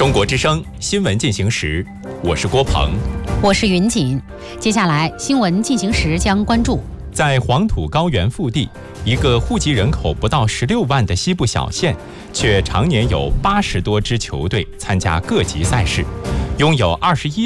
中国之声新闻进行时，我是郭鹏， 我是云锦。接下来新闻进行时将关注， 在黄土高原腹地，一个户籍人口不到16万的西部小县，却常年有80多支球队参加各级赛事，拥有21